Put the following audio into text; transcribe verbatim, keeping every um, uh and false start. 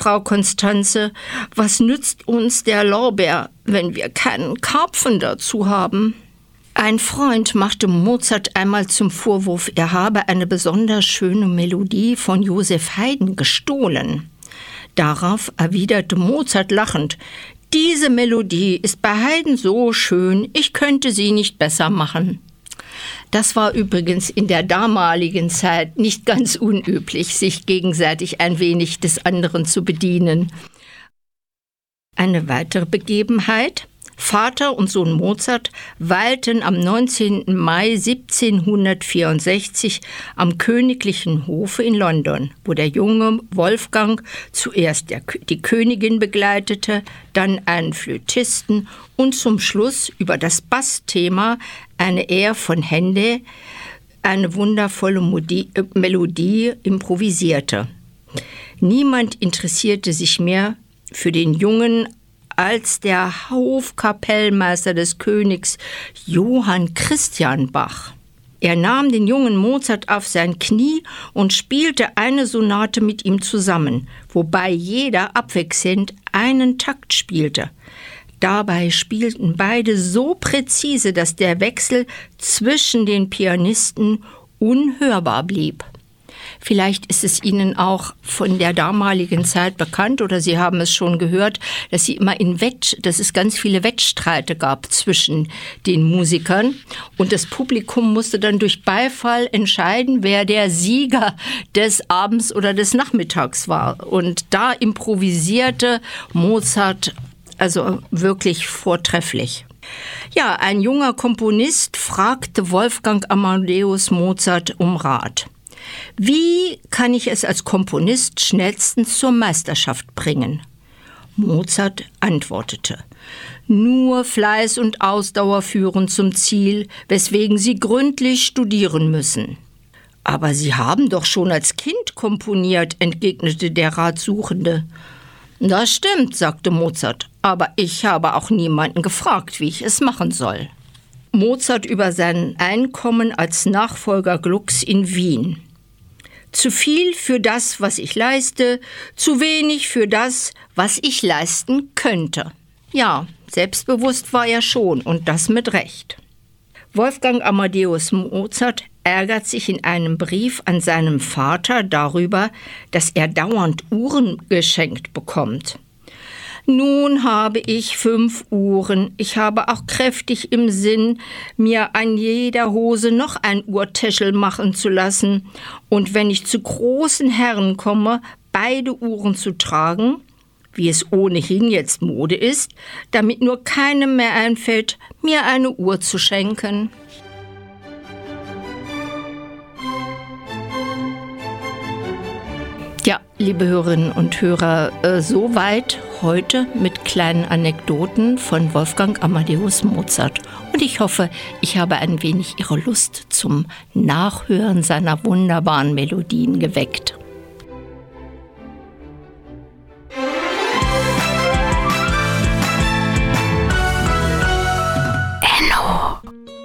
Frau Constanze, was nützt uns der Lorbeer, wenn wir keinen Karpfen dazu haben? Ein Freund machte Mozart einmal zum Vorwurf, er habe eine besonders schöne Melodie von Joseph Haydn gestohlen. Darauf erwiderte Mozart lachend: Diese Melodie ist bei Haydn so schön, ich könnte sie nicht besser machen. Das war übrigens in der damaligen Zeit nicht ganz unüblich, sich gegenseitig ein wenig des anderen zu bedienen. Eine weitere Begebenheit: Vater und Sohn Mozart weilten am neunzehnten Mai siebzehnhundertvierundsechzig am königlichen Hofe in London, wo der junge Wolfgang zuerst der, die Königin begleitete, dann einen Flötisten und zum Schluss über das Bassthema eine Air von Händel, eine wundervolle Modi- äh, Melodie improvisierte. Niemand interessierte sich mehr für den Jungen als der Hofkapellmeister des Königs Johann Christian Bach. Er nahm den jungen Mozart auf sein Knie und spielte eine Sonate mit ihm zusammen, wobei jeder abwechselnd einen Takt spielte. Dabei spielten beide so präzise, dass der Wechsel zwischen den Pianisten unhörbar blieb. Vielleicht ist es Ihnen auch von der damaligen Zeit bekannt oder Sie haben es schon gehört, dass sie immer in Wett, dass es ganz viele Wettstreite gab zwischen den Musikern und das Publikum musste dann durch Beifall entscheiden, wer der Sieger des Abends oder des Nachmittags war. Und da improvisierte Mozart also wirklich vortrefflich. Ja, ein junger Komponist fragte Wolfgang Amadeus Mozart um Rat. Wie kann ich es als Komponist schnellstens zur Meisterschaft bringen? Mozart antwortete: Nur Fleiß und Ausdauer führen zum Ziel, weswegen Sie gründlich studieren müssen. Aber Sie haben doch schon als Kind komponiert, entgegnete der Ratsuchende. Das stimmt, sagte Mozart, aber ich habe auch niemanden gefragt, wie ich es machen soll. Mozart über sein Einkommen als Nachfolger Glucks in Wien. Zu viel für das, was ich leiste, zu wenig für das, was ich leisten könnte. Ja, selbstbewusst war er schon und das mit Recht. Wolfgang Amadeus Mozart ärgert sich in einem Brief an seinen Vater darüber, dass er dauernd Uhren geschenkt bekommt. Nun habe ich fünf Uhren. Ich habe auch kräftig im Sinn, mir an jeder Hose noch ein Uhrtäschel machen zu lassen und wenn ich zu großen Herren komme, beide Uhren zu tragen, wie es ohnehin jetzt Mode ist, damit nur keinem mehr einfällt, mir eine Uhr zu schenken. Ja, liebe Hörerinnen und Hörer, äh, soweit heute mit kleinen Anekdoten von Wolfgang Amadeus Mozart. Und ich hoffe, ich habe ein wenig Ihre Lust zum Nachhören seiner wunderbaren Melodien geweckt.